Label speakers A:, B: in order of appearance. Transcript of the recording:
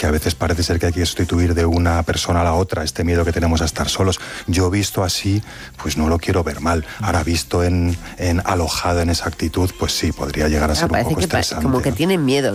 A: que a veces parece ser que hay que sustituir de una persona a la otra, este miedo que tenemos a estar solos. Yo visto así, pues no lo quiero ver mal. Ahora visto alojado en esa actitud, pues sí, podría llegar a ser un poco estresante.
B: Como que tienen miedo,